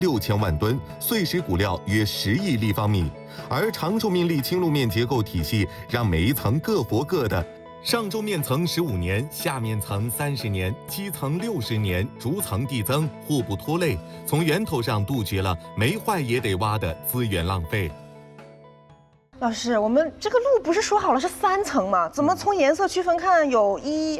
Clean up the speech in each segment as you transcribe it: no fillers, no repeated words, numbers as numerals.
6000万吨，碎石骨料约10亿立方米。而长寿命沥青路面结构体系让每一层各活各的。上周面层15年，下面层30年，基层60年，逐层递增，互不拖累，从源头上杜绝了没坏也得挖的资源浪费。 老师，我们这个路不是说好了是3层吗？怎么从颜色区分看有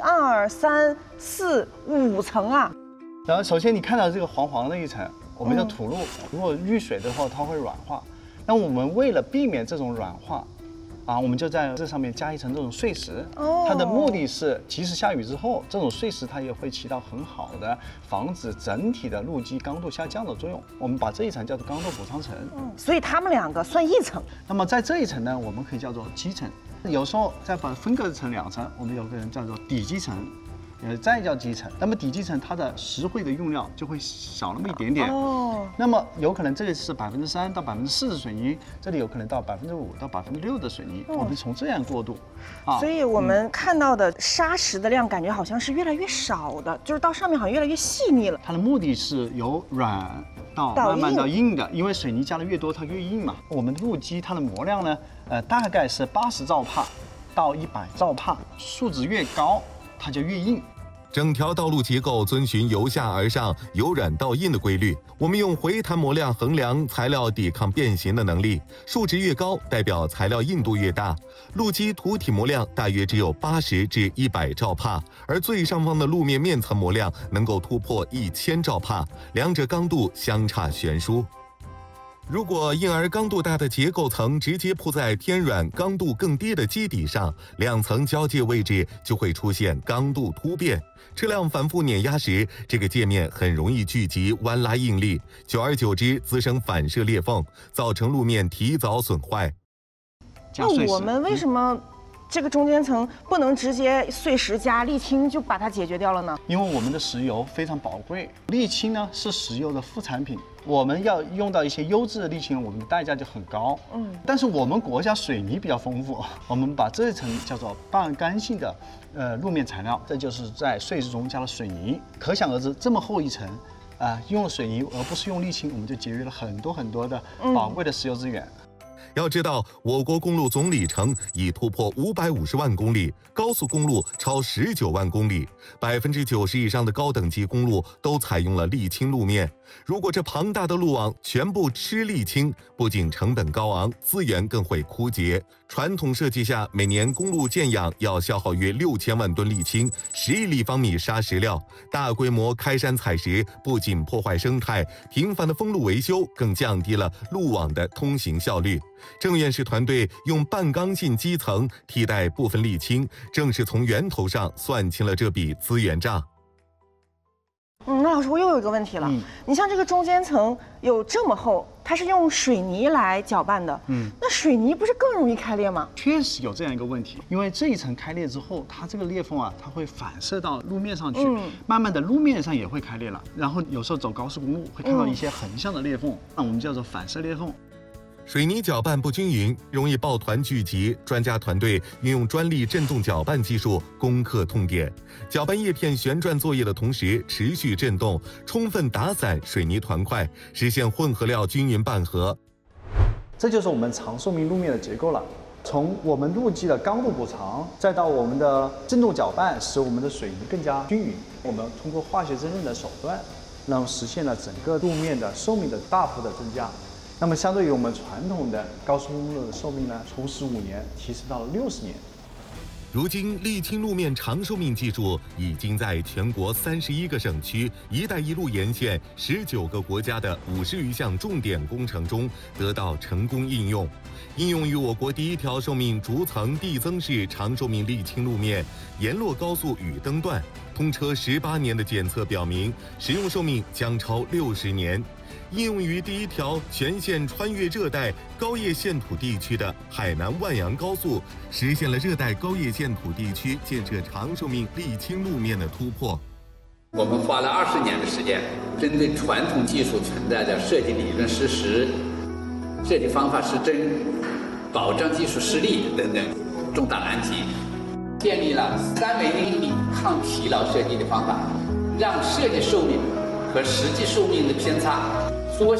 1、2、3、4、5层啊？ 然后首先你看到这个黄黄的一层，我们叫土路，如果遇水的话，它会软化。那我们为了避免这种软化，我们就在这上面加一层这种碎石。它的目的是，即使下雨之后，这种碎石它也会起到很好的防止整体的路基刚度下降的作用。我们把这一层叫做刚度补偿层。 所以它们2个算1层。 那么在这一层呢，我们可以叫做基层。有时候再把分割成2层，我们有个人叫做底基层。再叫基层，那么底基层它的石灰的用料就会少那么一点点。那么有可能这里是3%到4%的水泥，这里有可能到5%到6%的水泥，我们从这样过渡。 所以我们看到的砂石的量感觉好像是越来越少的，就是到上面好像越来越细腻了。 它的目的是由软到慢慢到硬的，因为水泥加的越多它越硬嘛。我们路基它的模量呢，大概是80兆帕到100兆帕，数值越高它就越硬。 整条道路结构遵循由下而上、由软到硬的规律。我们用回弹模量衡量材料抵抗变形的能力，数值越高，代表材料硬度越大。路基土体模量大约只有80至100兆帕，而最上方的路面面层模量能够突破1000兆帕，两者刚度相差悬殊。如果硬而刚度大的结构层直接铺在偏软、刚度更低的基底上，2层交界位置就会出现刚度突变。车辆反复碾压时，这个界面很容易聚集弯拉应力，久而久之滋生反射裂缝，造成路面提早损坏。 那我们为什么这个中间层不能直接碎石加沥青就把它解决掉了呢？ 因为我们的石油非常宝贵，沥青呢是石油的副产品，我们要用到一些优质的沥青，我们的代价就很高。但是我们国家水泥比较丰富，我们把这一层叫做半干性的路面材料，这就是在碎石中加了水泥。可想而知，这么厚一层，用了水泥而不是用沥青，我们就节约了很多的宝贵的石油资源。 要知道，我国公路总里程已突破550万公里，高速公路超19万公里，90%以上的高等级公路都采用了沥青路面。如果这庞大的路网全部吃沥青，不仅成本高昂，资源更会枯竭。传统设计下，每年公路建养要消耗约6000万吨沥青，10亿立方米砂石料。大规模开山采石不仅破坏生态，频繁的封路维修更降低了路网的通行效率。郑院士团队用半刚性基层替代部分沥青，正是从源头上算清了这笔资源账。 那老师，我又有一个问题了。你像这个中间层有这么厚，它是用水泥来搅拌的。那水泥不是更容易开裂吗？ 确实有这样一个问题，因为这一层开裂之后，它这个裂缝它会反射到路面上去，慢慢的路面上也会开裂了。然后有时候走高速公路会看到一些横向的裂缝，那我们叫做反射裂缝。 水泥搅拌不均匀，容易抱团聚集。专家团队运用专利振动搅拌技术攻克痛点，搅拌叶片旋转作业的同时持续振动，充分打散水泥团块，实现混合料均匀拌合。 这就是我们长寿命路面的结构了。从我们路基的刚度补偿，再到我们的振动搅拌，使我们的水泥更加均匀。我们通过化学增润的手段，让实现了整个路面的寿命的大幅的增加。那么相对于我们传统的高速公路的寿命呢，从15年提升到了60年。 如今，沥青路面长寿命技术已经在全国31个省区、“一带一路”沿线19个国家的50余项重点工程中得到成功应用。应用于我国第1条寿命逐层递增式长寿命沥青路面沿洛高速宇登段，通车18年的检测表明，使用寿命将超60年。应用于第1条全线穿越热带高叶线土地区的海南万阳高速，实现了热带高叶线土地区建设长寿命沥青路面的突破。 我们花了20年的时间，针对传统技术存在的设计理论事实、设计方法失真、保障技术失利等等重大难题，建立了3维英里抗疲劳设计的方法，让设计寿命和实际寿命的偏差